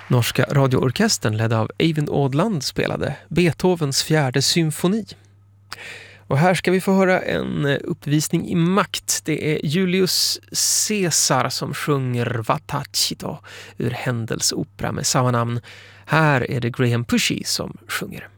Norska radioorkestern ledd av Eivind Odland spelade Beethovens 4:e symfoni. Och här ska vi få höra en uppvisning i makt. Det är Julius Caesar som sjunger Vatacito ur Händels opera med samma namn. Här är det Graham Puchy som sjunger.